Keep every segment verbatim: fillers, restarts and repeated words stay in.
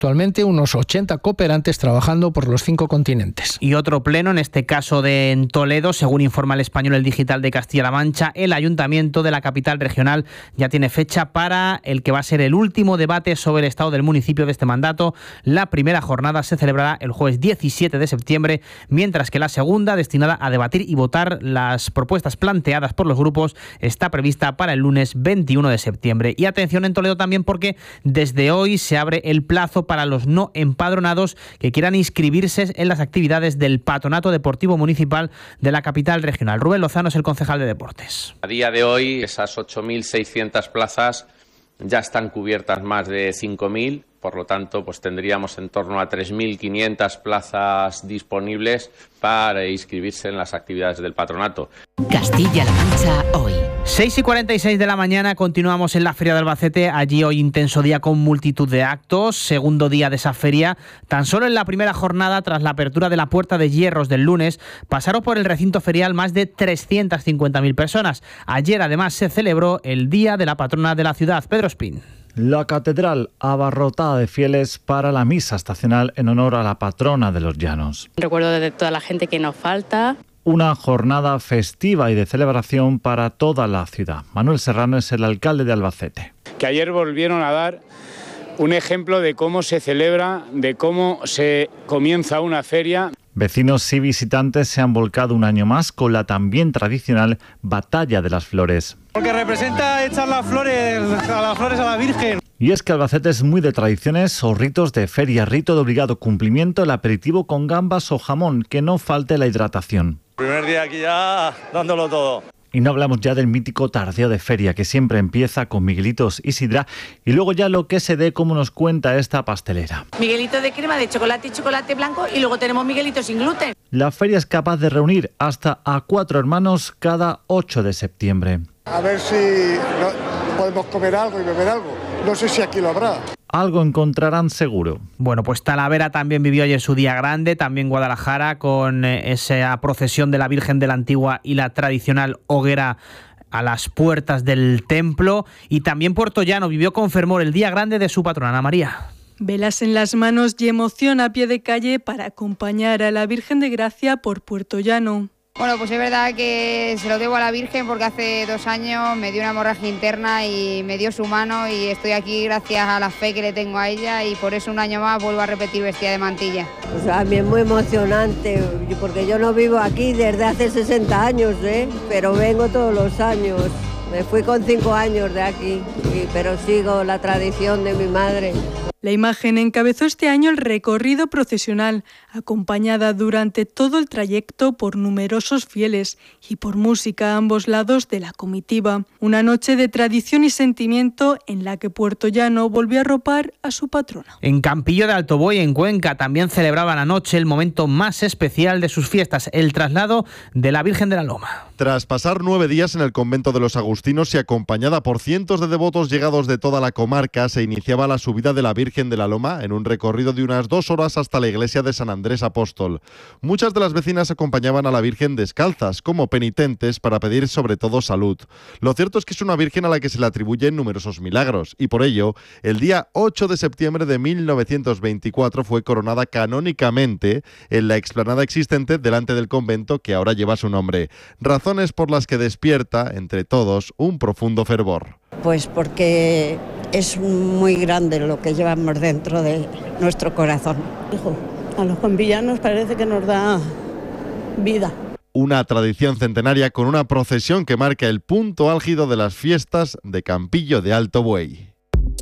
actualmente unos ochenta cooperantes trabajando por los cinco continentes. Y otro pleno, en este caso de en Toledo, según informa el Español El Digital de Castilla-La Mancha, el Ayuntamiento de la capital regional ya tiene fecha para el que va a ser el último debate sobre el estado del municipio de este mandato. La primera jornada se celebrará el jueves diecisiete de septiembre, mientras que la segunda, destinada a debatir y votar las propuestas planteadas por los grupos, está prevista para el lunes veintiuno de septiembre. Y atención en Toledo también, porque desde hoy se abre el plazo para los no empadronados que quieran inscribirse en las actividades del Patronato Deportivo Municipal de la capital regional. Rubén Lozano es el concejal de Deportes. A día de hoy, esas ocho mil seiscientas plazas ya están cubiertas más de cinco mil, por lo tanto, pues tendríamos en torno a tres mil quinientas plazas disponibles para inscribirse en las actividades del patronato. Castilla-La Mancha hoy. seis y cuarenta y seis de la mañana, continuamos en la Feria de Albacete. Allí hoy intenso día con multitud de actos, segundo día de esa feria. Tan solo en la primera jornada, tras la apertura de la Puerta de Hierros del lunes, pasaron por el recinto ferial más de trescientas cincuenta mil personas. Ayer además se celebró el Día de la Patrona de la ciudad, Pedro Espín. La catedral abarrotada de fieles para la misa estacional en honor a la patrona de los llanos. Recuerdo de toda la gente que nos falta. Una jornada festiva y de celebración para toda la ciudad. Manuel Serrano es el alcalde de Albacete. Que ayer volvieron a dar un ejemplo de cómo se celebra, de cómo se comienza una feria. Vecinos y visitantes se han volcado un año más con la también tradicional Batalla de las Flores. Porque representa echar las flores a las flores a la Virgen. Y es que Albacete es muy de tradiciones o ritos de feria, rito de obligado cumplimiento, el aperitivo con gambas o jamón, que no falte la hidratación. Primer día aquí ya dándolo todo. Y no hablamos ya del mítico tardeo de feria, que siempre empieza con miguelitos y sidra, y luego ya lo que se dé, como nos cuenta esta pastelera. Miguelito de crema de chocolate y chocolate blanco, y luego tenemos miguelitos sin gluten. La feria es capaz de reunir hasta a cuatro hermanos cada ocho de septiembre. A ver si no, podemos comer algo y beber algo. No sé si aquí lo habrá. Algo encontrarán seguro. Bueno, pues Talavera también vivió ayer su día grande, también Guadalajara, con esa procesión de la Virgen de la Antigua y la tradicional hoguera a las puertas del templo. Y también Puerto Llano vivió con fervor el día grande de su patrona, Ana María. Velas en las manos y emoción a pie de calle para acompañar a la Virgen de Gracia por Puerto Llano. Bueno, pues es verdad que se lo debo a la Virgen porque hace dos años me dio una hemorragia interna y me dio su mano, y estoy aquí gracias a la fe que le tengo a ella, y por eso un año más vuelvo a repetir vestida de mantilla. Pues a mí es muy emocionante porque yo no vivo aquí desde hace sesenta años, ¿eh? Pero vengo todos los años. Me fui con cinco años de aquí, pero sigo la tradición de mi madre. La imagen encabezó este año el recorrido procesional, acompañada durante todo el trayecto por numerosos fieles y por música a ambos lados de la comitiva. Una noche de tradición y sentimiento en la que Puerto Llano volvió a arropar a su patrona. En Campillo de Alto Buey, en Cuenca, también celebraban anoche el momento más especial de sus fiestas, el traslado de la Virgen de la Loma. Tras pasar nueve días en el convento de los agustinos y acompañada por cientos de devotos llegados de toda la comarca, se iniciaba la subida de la Virgen de la Loma en un recorrido de unas dos horas hasta la iglesia de San Andrés Apóstol. Muchas de las vecinas acompañaban a la Virgen descalzas, como penitentes, para pedir sobre todo salud. Lo cierto es que es una Virgen a la que se le atribuyen numerosos milagros, y por ello, el día ocho de septiembre de mil novecientos veinticuatro fue coronada canónicamente en la explanada existente delante del convento que ahora lleva su nombre. Razones por las que despierta, entre todos, un profundo fervor. Pues porque es muy grande lo que llevamos dentro de nuestro corazón. Hijo, a los campillanos parece que nos da vida. Una tradición centenaria con una procesión que marca el punto álgido de las fiestas de Campillo de Alto Buey.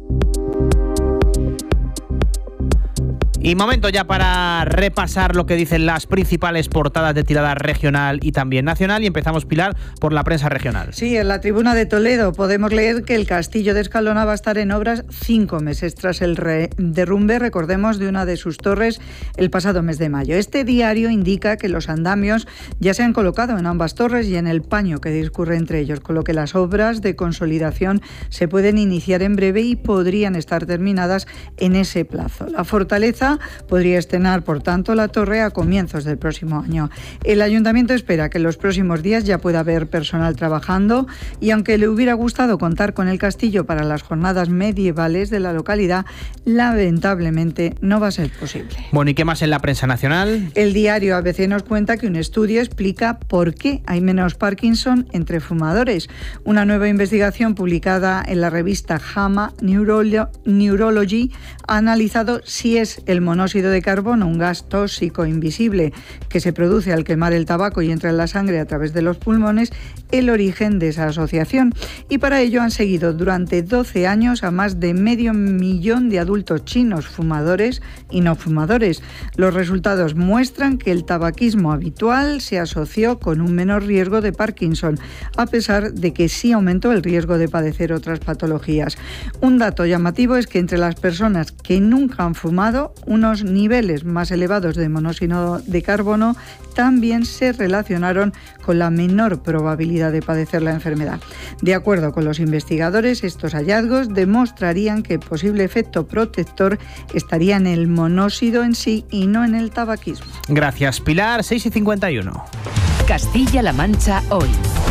Y momento ya para repasar lo que dicen las principales portadas de tirada regional y también nacional, y empezamos, Pilar, por la prensa regional. Sí, en la Tribuna de Toledo podemos leer que el castillo de Escalona va a estar en obras cinco meses tras el re- derrumbe, recordemos, de una de sus torres el pasado mes de mayo. Este diario indica que los andamios ya se han colocado en ambas torres y en el paño que discurre entre ellos, con lo que las obras de consolidación se pueden iniciar en breve y podrían estar terminadas en ese plazo. La fortaleza Palma podría estrenar, por tanto, la torre a comienzos del próximo año. El ayuntamiento espera que en los próximos días ya pueda haber personal trabajando y aunque le hubiera gustado contar con el castillo para las jornadas medievales de la localidad, lamentablemente no va a ser posible. Bueno, ¿y qué más en la prensa nacional? El diario A B C nos cuenta que un estudio explica por qué hay menos Parkinson entre fumadores. Una nueva investigación publicada en la revista JAMA Neurolo- Neurology ha analizado si es el monóxido de carbono, un gas tóxico invisible que se produce al quemar el tabaco y entra en la sangre a través de los pulmones, el origen de esa asociación. Y para ello han seguido durante doce años a más de medio millón de adultos chinos fumadores y no fumadores. Los resultados muestran que el tabaquismo habitual se asoció con un menor riesgo de Parkinson, a pesar de que sí aumentó el riesgo de padecer otras patologías. Un dato llamativo es que entre las personas que nunca han fumado, unos niveles más elevados de monóxido de carbono también se relacionaron con la menor probabilidad de padecer la enfermedad. De acuerdo con los investigadores, estos hallazgos demostrarían que el posible efecto protector estaría en el monóxido en sí y no en el tabaquismo. Gracias, Pilar. seis y cincuenta y uno. Castilla-La Mancha hoy.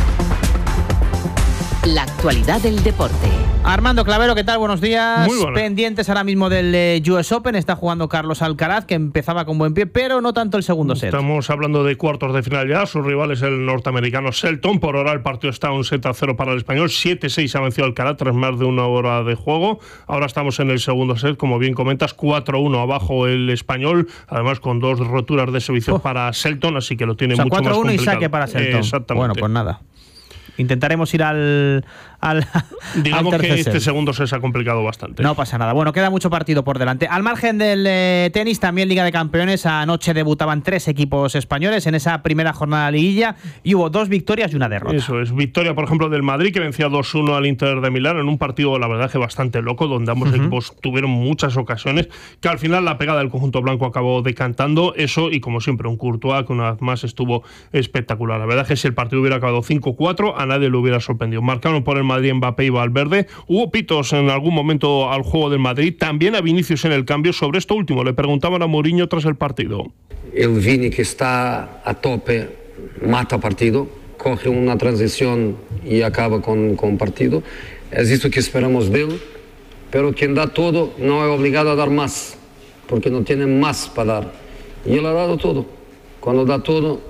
La actualidad del deporte. Armando Clavero, ¿qué tal? Buenos días. Muy buenas. Pendientes ahora mismo del eh, U S Open. Está jugando Carlos Alcaraz, que empezaba con buen pie, pero no tanto el segundo set. Estamos hablando de cuartos de final ya. Su rival es el norteamericano Shelton. Por ahora el partido está un set a cero para el español. siete seis ha vencido Alcaraz tras más de una hora de juego. Ahora estamos en el segundo set, como bien comentas, cuatro uno abajo el español. Además con dos roturas de servicio oh. para Shelton, así que lo tiene o sea, mucho más complicado. cuatro uno y saque para Shelton. Eh, exactamente. Bueno, pues nada. Intentaremos ir al, al Digamos al que este set. segundo set se ha complicado bastante. No pasa nada. Bueno, queda mucho partido por delante. Al margen del eh, tenis, también Liga de Campeones. Anoche debutaban tres equipos españoles en esa primera jornada de liguilla y hubo dos victorias y una derrota. Eso es. Victoria, por ejemplo, del Madrid, que vencía dos uno al Inter de Milán en un partido, la verdad, que bastante loco, donde ambos uh-huh. equipos tuvieron muchas ocasiones, que al final la pegada del conjunto blanco acabó decantando. Eso, y como siempre, un Courtois que una vez más estuvo espectacular. La verdad es que si el partido hubiera acabado cinco cuatro, a nadie le hubiera sorprendido. Marcaron por el Madrid Mbappé y Valverde. Hubo pitos en algún momento al juego del Madrid. También a Vinicius en el cambio. Sobre esto último le preguntaban a Mourinho tras el partido. El Vini, que está a tope, mata partido, coge una transición y acaba con, con partido. Es esto que esperamos de él, pero quien da todo no es obligado a dar más, porque no tiene más para dar. Y él ha dado todo. Cuando da todo,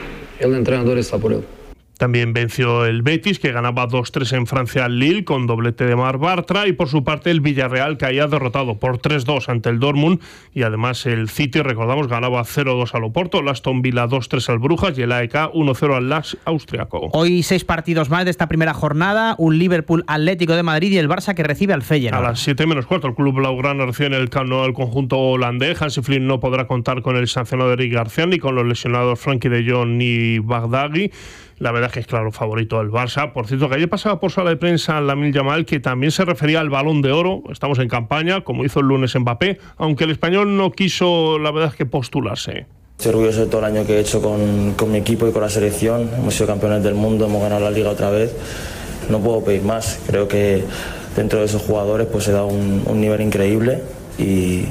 el entrenador está por él. También venció el Betis, que ganaba dos tres en Francia al Lille, con doblete de Marc Bartra, y por su parte el Villarreal caía derrotado por tres dos ante el Dortmund, y además el City, recordamos, ganaba cero dos al Oporto, el Aston Villa dos tres al Brujas y el A E K uno cero al Lask austriaco. Hoy seis partidos más de esta primera jornada, un Liverpool Atlético de Madrid y el Barça que recibe al Feyenoord. A las siete menos cuarto el club blaugrana recibe en el Camp Nou al conjunto holandés. Hansi Flick no podrá contar con el sancionado Eric García, ni con los lesionados Frankie de Jong ni Bagdadi. La verdad es que es claro favorito del Barça. Por cierto, que ayer pasaba por sala de prensa Lamine Yamal, que también se refería al Balón de Oro. Estamos en campaña, como hizo el lunes Mbappé, aunque el español no quiso, la verdad es que postularse. Estoy orgulloso de todo el año que he hecho con, con mi equipo y con la selección. Hemos sido campeones del mundo, hemos ganado la Liga otra vez. No puedo pedir más. Creo que dentro de esos jugadores pues he dado un, un nivel increíble y, y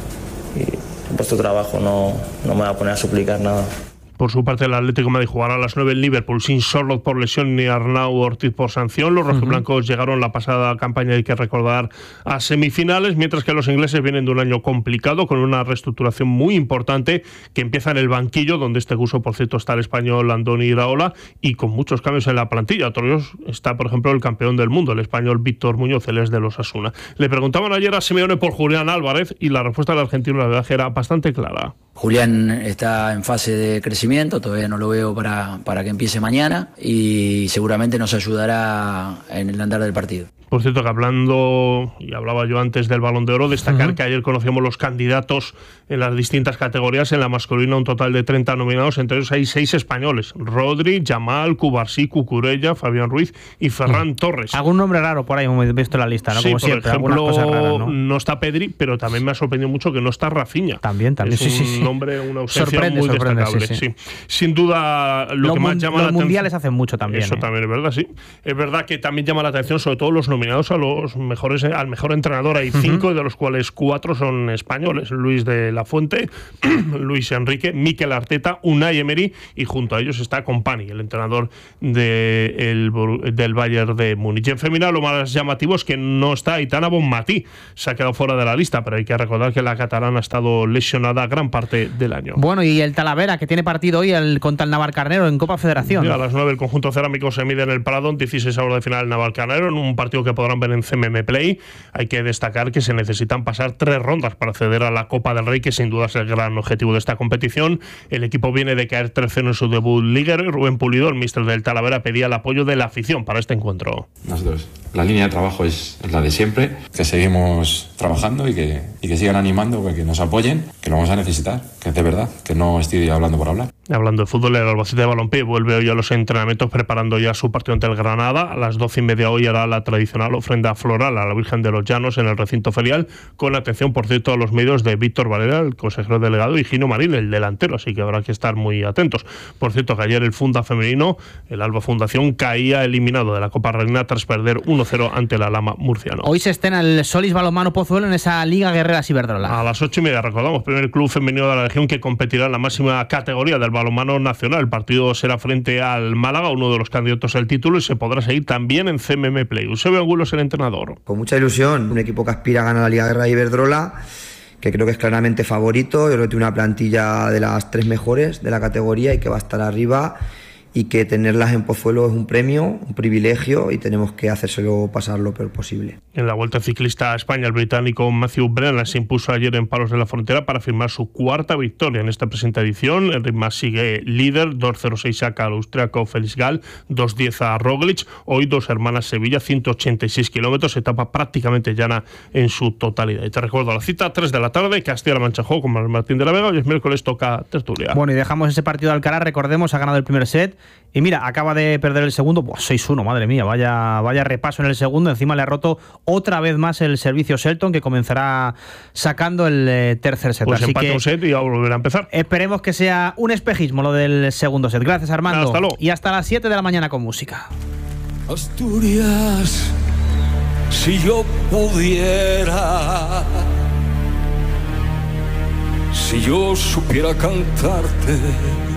he puesto trabajo, no, no me voy a poner a suplicar nada. Por su parte, el Atlético de Madrid jugará a las nueve en Liverpool sin Sorloth por lesión ni Arnau Ortiz por sanción. Los rojiblancos uh-huh. llegaron la pasada campaña, hay que recordar, a semifinales, mientras que los ingleses vienen de un año complicado con una reestructuración muy importante que empieza en el banquillo, donde este curso, por cierto, está el español Andoni Iraola, y con muchos cambios en la plantilla. Otro ellos está, por ejemplo, el campeón del mundo, el español Víctor Muñoz, él es de los Asuna. Le preguntaban ayer a Simeone por Julián Álvarez y la respuesta del argentino, la verdad, era bastante clara. Julián está en fase de crecimiento, todavía no lo veo para, para que empiece mañana y seguramente nos ayudará en el andar del partido. Por cierto, que hablando, y hablaba yo antes del Balón de Oro, destacar uh-huh. que ayer conocíamos los candidatos en las distintas categorías. En la masculina un total de treinta nominados, entre ellos hay seis españoles: Rodri, Yamal, Cubarsí, Cucurella, Fabián Ruiz y Ferran uh-huh. Torres. Algún nombre raro por ahí hemos visto en la lista, ¿no? Sí, como por siempre, ejemplo, cosas raras, ¿no? no está Pedri, pero también me ha sorprendido mucho que no está Rafinha. También, también. Es sí, sí, un sí. nombre, una ausencia sorprende, muy sorprende, destacable. Sí, sí. Sí. Sin duda, lo los que más llama los la atención... mundiales hacen mucho también. Eso ¿eh? también es verdad, sí. Es verdad que también llama la atención, sobre todo los nominados nominados a los mejores, al mejor entrenador hay cinco, uh-huh. de los cuales cuatro son españoles: Luis de la Fuente, Luis Enrique, Mikel Arteta, Unai Emery, y junto a ellos está Kompany, el entrenador de el, del Bayern de Múnich. En femenina, lo más llamativo es que no está Aitana Bonmatí, se ha quedado fuera de la lista, pero hay que recordar que la catalana ha estado lesionada gran parte del año. Bueno, y el Talavera, que tiene partido hoy el, contra el Navalcarnero en Copa Federación. Y a las nueve el conjunto cerámico se mide en el Pradón, dieciséis horas de final el Navalcarnero, en un partido que podrán ver en C M M Play. Hay que destacar que se necesitan pasar tres rondas para acceder a la Copa del Rey, que sin duda es el gran objetivo de esta competición. El equipo viene de caer tres cero en su debut liguero y Rubén Pulido, el míster del Talavera, pedía el apoyo de la afición para este encuentro. Nosotros, la línea de trabajo es la de siempre, que seguimos trabajando y que, y que sigan animando, que nos apoyen, que lo vamos a necesitar, que es de verdad, que no estoy hablando por hablar. Hablando de fútbol, el Albacete de Balompié vuelve hoy a los entrenamientos preparando ya su partido ante el Granada. A las doce y media hoy hará la tradicional ofrenda floral a la Virgen de los Llanos en el recinto ferial, con atención, por cierto, a los medios de Víctor Valera, el consejero delegado, y Gino Marín, el delantero, así que habrá que estar muy atentos. Por cierto, que ayer el Funda femenino, el Alba Fundación, caía eliminado de la Copa Reina tras perder uno cero ante el Alhama murciano. Hoy se estrena el Solís Balonmano Pozuelo en esa Liga Guerreras Iberdrola. A las ocho y media, recordamos, primer club femenino de la región que competirá en la máxima categoría del balonmano nacional. El partido será frente al Málaga, uno de los candidatos al título, y se podrá seguir también en C M M Play. Eusebio Angulo es el entrenador. Con mucha ilusión, un equipo que aspira a ganar la Liga Guerra Iberdrola, que creo que es claramente favorito. Yo creo que tiene una plantilla de las tres mejores de la categoría y que va a estar arriba, y que tenerlas en Pozuelo es un premio, un privilegio, y tenemos que hacérselo pasar lo peor posible. En la Vuelta Ciclista a España, el británico Matthew Brennan se impuso ayer en Palos de la Frontera para firmar su cuarta victoria en esta presente edición. El ritmo sigue líder, dos cero seis saca al austriaco Felix Gall, dos diez a Roglic. Hoy Dos Hermanas Sevilla, ciento ochenta y seis kilómetros, etapa prácticamente llana en su totalidad. Y te recuerdo la cita, tres de la tarde, Castilla-La Mancha juego con Martín de la Vega, y el miércoles toca tertulia. Bueno, y dejamos ese partido de Alcaraz, recordemos, ha ganado el primer set. Y mira, acaba de perder el segundo, pues seis uno, madre mía, vaya, vaya repaso en el segundo. Encima le ha roto otra vez más el servicio Shelton, que comenzará sacando el eh, tercer set. Pues Así empate que un set y va a volver a empezar. Esperemos que sea un espejismo lo del segundo set. Gracias, Armando. Hasta luego. Y hasta las siete de la mañana con música. Asturias, si yo pudiera, si yo supiera cantarte